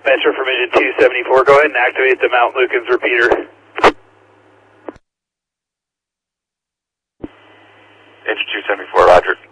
Metro from engine 274. Go ahead and activate the Mount Lukens repeater. Engine 274, roger.